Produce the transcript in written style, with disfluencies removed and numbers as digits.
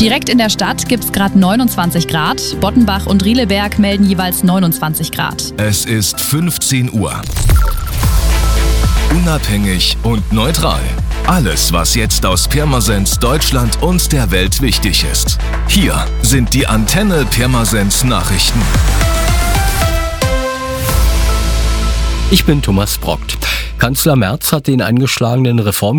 Direkt in der Stadt gibt es gerade 29 Grad. Bottenbach und Rieleberg melden jeweils 29 Grad. Es ist 15 Uhr. Unabhängig und neutral. Alles, was jetzt aus Pirmasens, Deutschland und der Welt wichtig ist. Hier sind die Antenne Pirmasens Nachrichten. Ich bin Thomas Brockt. Kanzler Merz hat den eingeschlagenen